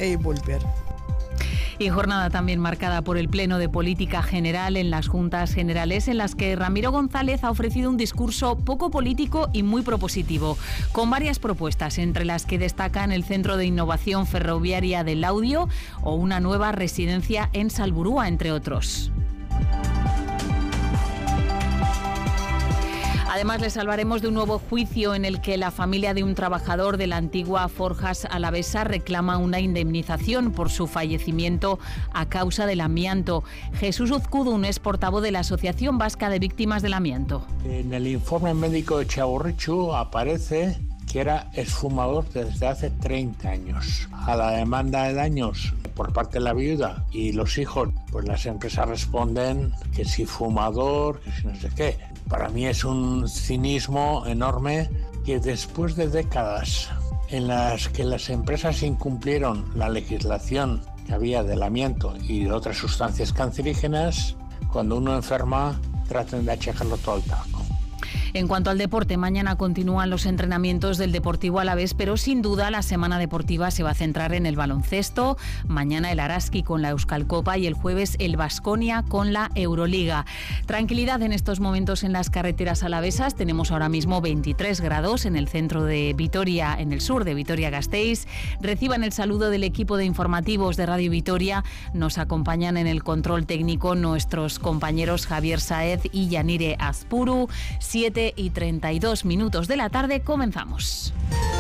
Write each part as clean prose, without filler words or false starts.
volver. Y jornada también marcada por el Pleno de Política General en las Juntas Generales, en las que Ramiro González ha ofrecido un discurso poco político y muy propositivo, con varias propuestas, entre las que destacan el Centro de Innovación Ferroviaria del Laudio o una nueva residencia en Salburúa, entre otros. Además, les hablaremos de un nuevo juicio en el que la familia de un trabajador de la antigua Forjas Alavesa reclama una indemnización por su fallecimiento a causa del amianto. Jesús Uzkudun es portavoz de la Asociación Vasca de Víctimas del Amianto. En el informe médico de Txagorritxu aparece que era exfumador desde hace 30 años. A la demanda de daños por parte de la viuda y los hijos, pues las empresas responden que si fumador, que si no sé qué. Para mí es un cinismo enorme que después de décadas en las que las empresas incumplieron la legislación que había del amianto y de otras sustancias cancerígenas, cuando uno enferma traten de achacarlo todo al tabaco. En cuanto al deporte, mañana continúan los entrenamientos del Deportivo Alavés, pero sin duda la semana deportiva se va a centrar en el baloncesto. Mañana el Araski con la Euskalcopa y el jueves el Baskonia con la Euroliga. Tranquilidad en estos momentos en las carreteras alavesas. Tenemos ahora mismo 23 grados en el centro de Vitoria, en el sur de Vitoria-Gasteiz. Reciban el saludo del equipo de informativos de Radio Vitoria. Nos acompañan en el control técnico nuestros compañeros Javier Saez y Yanire Azpuru. 7:32 de la tarde, comenzamos.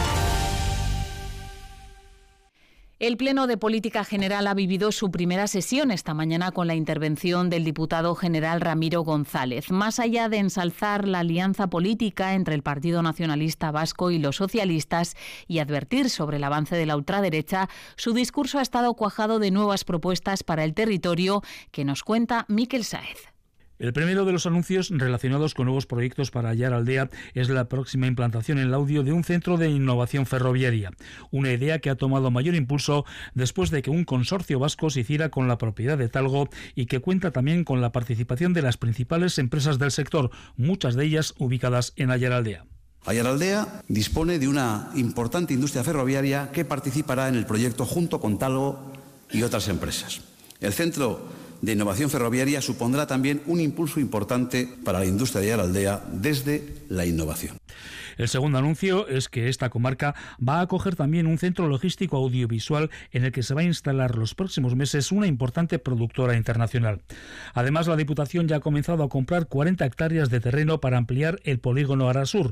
El Pleno de Política General ha vivido su primera sesión esta mañana con la intervención del diputado general Ramiro González. Más allá de ensalzar la alianza política entre el Partido Nacionalista Vasco y los socialistas y advertir sobre el avance de la ultraderecha, su discurso ha estado cuajado de nuevas propuestas para el territorio que nos cuenta Mikel Sáez. El primero de los anuncios relacionados con nuevos proyectos para Aiaraldea es la próxima implantación en Laudio de un centro de innovación ferroviaria, una idea que ha tomado mayor impulso después de que un consorcio vasco se hiciera con la propiedad de Talgo y que cuenta también con la participación de las principales empresas del sector, muchas de ellas ubicadas en Aiaraldea. Aiaraldea dispone de una importante industria ferroviaria que participará en el proyecto junto con Talgo y otras empresas. El centro de innovación ferroviaria supondrá también un impulso importante para la industria de Aiaraldea desde la innovación. El segundo anuncio es que esta comarca va a acoger también un centro logístico audiovisual en el que se va a instalar los próximos meses una importante productora internacional. Además, la Diputación ya ha comenzado a comprar 40 hectáreas de terreno para ampliar el polígono Arasur,